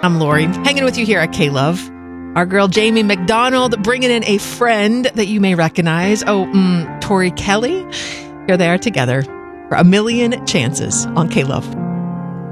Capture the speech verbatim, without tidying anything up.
I'm Lori, hanging with you here at K-Love. Our girl Jamie McDonald bringing in a friend that you may recognize. Oh, mm, Tori Kelly. Here they are together for A Million Chances on K-Love.